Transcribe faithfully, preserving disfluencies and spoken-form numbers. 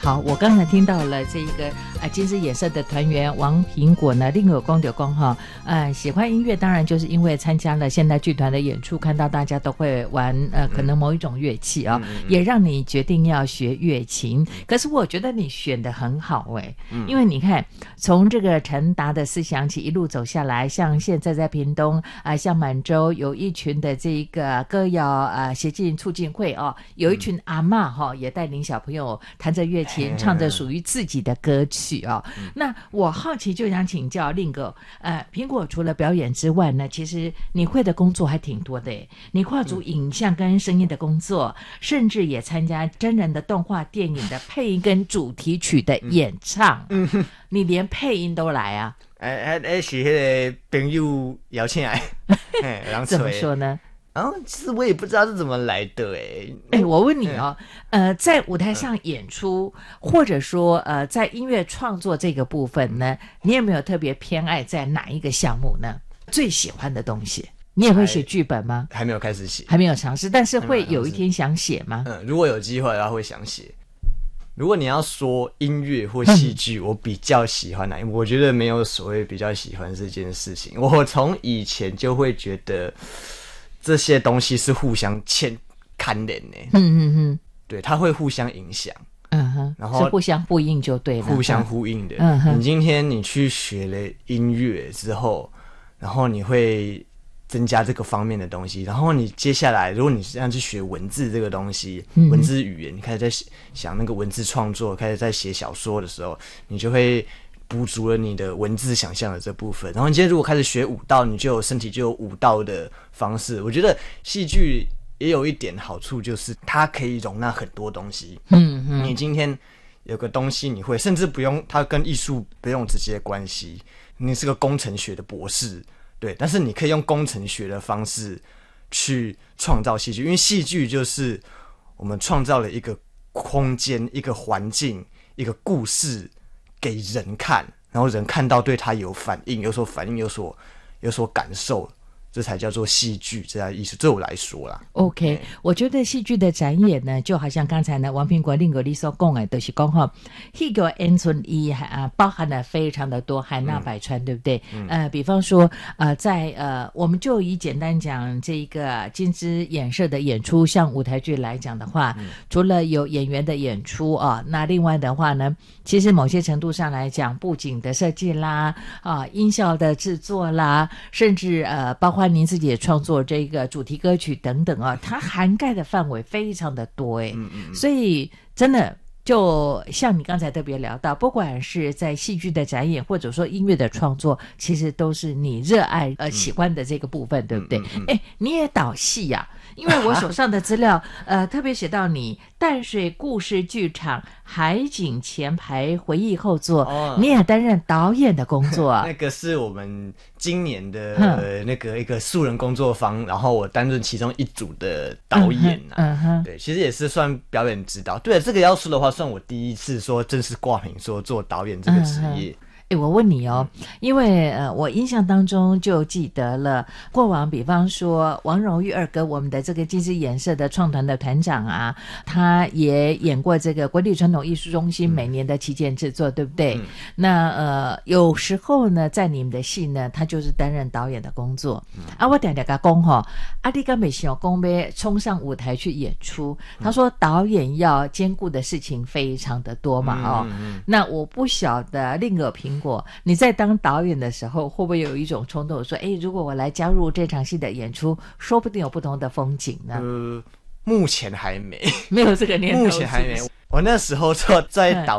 好，我刚才听到了这一个呃金枝演社的团员王苹果呢，另有公丢公哈，呃喜欢音乐当然就是因为参加了现代剧团的演出，看到大家都会玩呃可能某一种乐器啊、哦嗯，也让你决定要学乐琴。可是我觉得你选的很好哎、欸嗯，因为你看从这个陈达的思想起一路走下来，像现在在屏东啊、呃，像满洲有一群的这个歌谣啊协进促进会哦，有一群阿嬷哈、哦、也带领小朋友弹着乐器。唱着属于自己的歌曲哦，那我好奇就想请教令哥，呃，苹果除了表演之外呢，其实你会的工作还挺多的耶。你跨足影像跟声音的工作，嗯、甚至也参加真人的动画电影的配音跟主题曲的演唱，嗯、你连配音都来啊？ 哎哎，是那个朋友邀请来， 怎么说呢？ 然后、哦、其实我也不知道是怎么来的诶。 哎，我问你哦，嗯、呃，在舞台上演出，嗯、或者说呃，在音乐创作这个部分呢，你有没有特别偏爱在哪一个项目呢？最喜欢的东西，你也会写剧本吗？ 还没有开始写， 还没有尝试，但是会有一天想写吗？ 嗯，如果有机会的话会想写。如果你要说音乐或戏剧、嗯、我比较喜欢哪一，我觉得没有所谓比较喜欢这件事情。我从以前就会觉得这些东西是互相牵牵连的，嗯嗯嗯，对，它会互相影响， 嗯哼，然后是互相呼应就对了， 互相呼应的。 嗯哼， 你今天你去学了音乐之后，然后你会增加这个方面的东西，然后你接下来如果你这样去学文字这个东西，嗯、文字语言，你开始在想那个文字创作，开始在写小说的时候，你就会补足了你的文字想象的这部分。然后你今天如果开始学舞蹈，你就有身体就有舞蹈的方式。我觉得戏剧也有一点好处，就是它可以容纳很多东西。嗯嗯，你今天有个东西你会，甚至不用它跟艺术不用直接关系，你是个工程学的博士，对，但是你可以用工程学的方式去创造戏剧，因为戏剧就是我们创造了一个空间、一个环境、一个故事给人看，然后人看到对他有反应，有所反应，有所有所感受，这才叫做戏剧，这样意思。对我来说啦 ，OK， 我觉得戏剧的展演呢，就好像刚才呢王苹果令哥你所讲的，就是讲哈，这个演出一啊包含了非常的多，海纳百川，嗯、对不对？嗯、呃，比方说呃，在呃，我们就以简单讲这个金枝演社的演出，像舞台剧来讲的话，嗯、除了有演员的演出啊，那另外的话呢，其实某些程度上来讲，布景的设计啦，啊，音效的制作啦，甚至呃，包括您自己也创作这个主题歌曲等等啊，它涵盖的范围非常的多诶，嗯嗯，所以真的就像你刚才特别聊到，不管是在戏剧的展演或者说音乐的创作，其实都是你热爱呃喜欢的这个部分，嗯、对不对？哎、嗯嗯，你也导戏呀、啊？因为我手上的资料呃特别写到你淡水故事剧场海景前排回忆后座、哦、你也担任导演的工作啊。 那个是我们今年的、呃、那个一个素人工作坊，然后我担任其中一组的导演啊、嗯嗯、对，其实也是算表演指导。对，这个要说的话算我第一次说正式挂名说做导演这个职业。嗯欸、我问你哦，因为呃，我印象当中就记得了过往，比方说王荣玉二哥，我们的这个金枝演社的创团的团长啊，他也演过这个国立传统艺术中心每年的旗舰制作，嗯、对不对？嗯、那呃，有时候呢，在你们的戏呢，他就是担任导演的工作。嗯、啊，我点点他讲哈，啊，你敢没想讲要冲上舞台去演出？他说导演要兼顾的事情非常的多嘛，哦，嗯嗯、那我不晓得另有苹果。你在当导演的时候会不会有一种冲动说，哎，如果我来加入这场戏的演出，说不定有不同的风景呢？ 呃，目前还没没有这个念头， 目前还没。我那时候在导